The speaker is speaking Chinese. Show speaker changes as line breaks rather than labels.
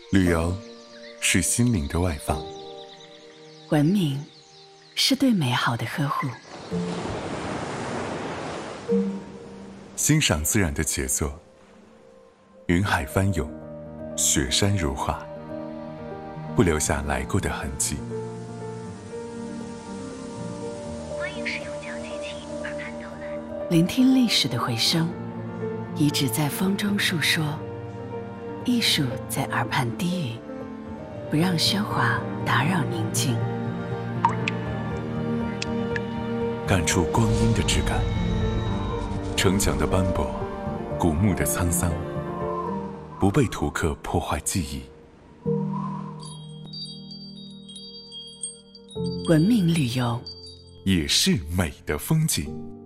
旅游是心灵的外放，
文明是对美好的呵护，
欣赏自然的杰作，云海翻涌，雪山如画，不留下来过的痕迹。
欢迎使用讲解器耳畔导览，
聆听历史的回声，遗址在风中述说，艺术在耳畔低语，不让喧哗打扰宁静。
感触光阴的质感，城墙的斑驳，古墓的沧桑，不被图刻破坏记忆。
文明旅游
也是美的风景。